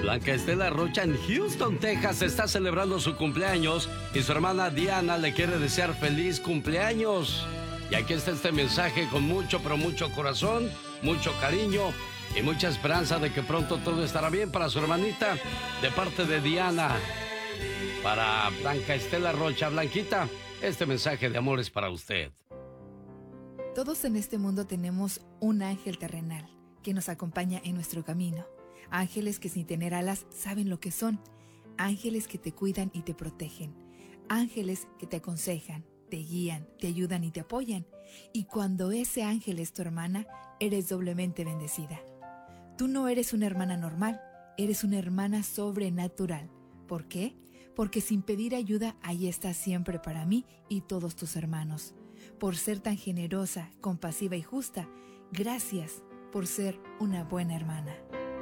Blanca Estela Rocha en Houston, Texas, está celebrando su cumpleaños y su hermana Diana le quiere desear feliz cumpleaños. Y aquí está este mensaje con mucho, pero mucho corazón, mucho cariño y mucha esperanza de que pronto todo estará bien para su hermanita, de parte de Diana. Para Blanca Estela Rocha. Blanquita, este mensaje de amor es para usted. Todos en este mundo tenemos un ángel terrenal que nos acompaña en nuestro camino. Ángeles que sin tener alas saben lo que son. Ángeles que te cuidan y te protegen. Ángeles que te aconsejan, te guían, te ayudan y te apoyan. Y cuando ese ángel es tu hermana, eres doblemente bendecida. Tú no eres una hermana normal, eres una hermana sobrenatural. ¿Por qué? Porque sin pedir ayuda, ahí estás siempre para mí y todos tus hermanos. Por ser tan generosa, compasiva y justa, gracias por ser una buena hermana.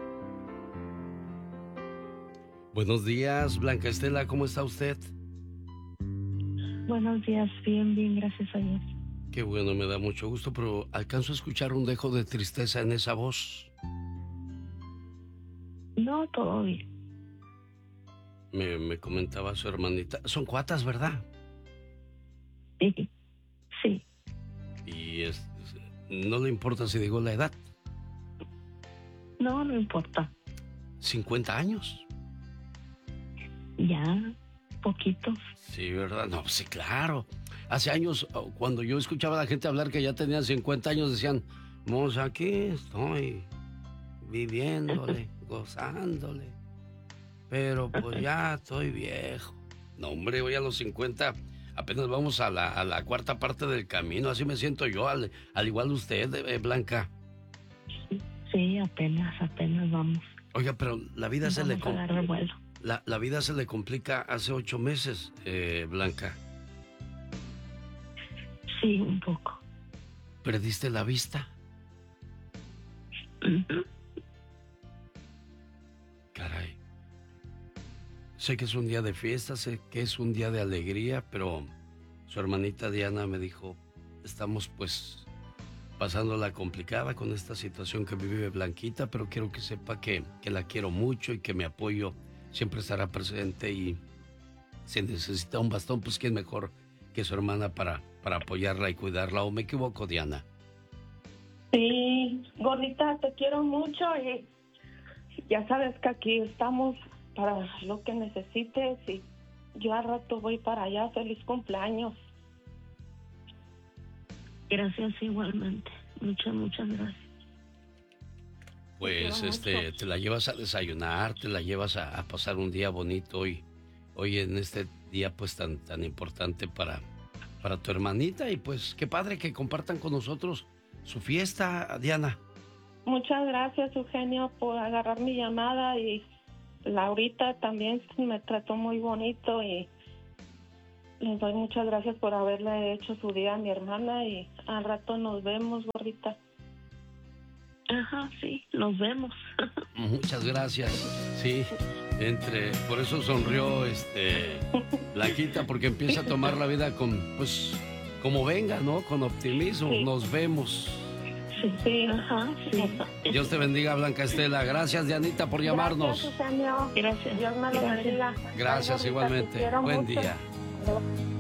Buenos días, Blanca Estela, ¿cómo está usted? Buenos días, bien, gracias a Dios. Qué bueno, me da mucho gusto, pero alcanzo a escuchar un dejo de tristeza en esa voz. No, todo bien. Me comentaba su hermanita. Son cuatas, ¿verdad? Sí. Y no le importa si digo la edad. No importa. 50 años. Ya, poquito. Sí, ¿verdad? No, sí, claro. Hace años, cuando yo escuchaba a la gente hablar que ya tenían 50 años, decían, pues aquí estoy, viviéndole, gozándole. Pero pues ya estoy viejo. No, hombre, hoy a los 50 apenas vamos a la cuarta parte del camino. Así me siento yo, al igual usted, Blanca. Sí, apenas vamos. Oiga, pero la vida se le complica. La vida se le complica hace 8 meses, Blanca. Sí, un poco. ¿Perdiste la vista? Caray. Sé que es un día de fiesta, sé que es un día de alegría, pero su hermanita Diana me dijo, estamos pues pasándola complicada con esta situación que vive Blanquita, pero quiero que sepa que la quiero mucho y que mi apoyo siempre estará presente, y si necesita un bastón, pues quién mejor que su hermana para apoyarla y cuidarla. ¿O me equivoco, Diana? Sí, gordita, te quiero mucho y ya sabes que aquí estamos para lo que necesites, y yo al rato voy para allá. Feliz cumpleaños. Gracias igualmente. Muchas gracias. Pues te la llevas a desayunar, te la llevas a pasar un día bonito hoy en este día pues tan importante para tu hermanita, y pues qué padre que compartan con nosotros su fiesta, Diana. Muchas gracias, Eugenio, por agarrar mi llamada, y Laurita también me trató muy bonito, y les doy muchas gracias por haberle hecho su día a mi hermana, y al rato nos vemos, gordita. Ajá, sí, nos vemos. Muchas gracias. Sí, por eso sonrió Blanquita, porque empieza a tomar la vida como venga, ¿no? Con optimismo. Sí. Nos vemos. Sí, ajá, sí. Dios te bendiga, Blanca Estela. Gracias, Dianita, por llamarnos. Gracias, Eugenio. Gracias. Dios me lo bendiga. Gracias, igualmente. Buen día.